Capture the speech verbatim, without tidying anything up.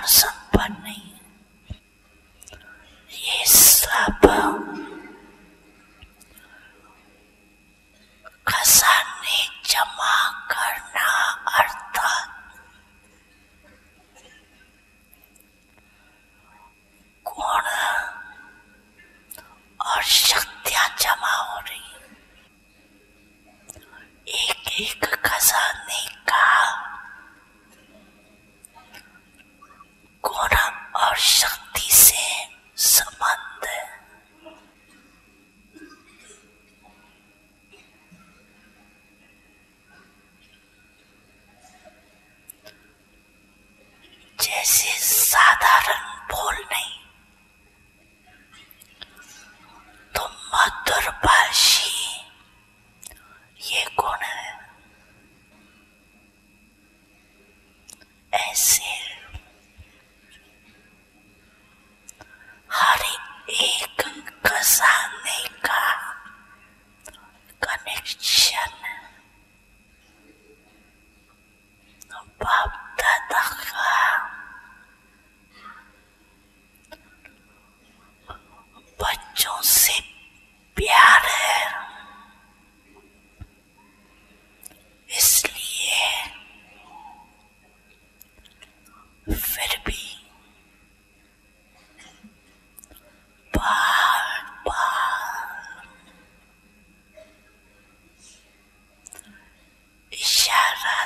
संपन्न नहीं, ये सब खजाने जमा करना अर्थात गुण और शक्तियां जमा हो रही। एक एक खजाने का गुण और शक्ति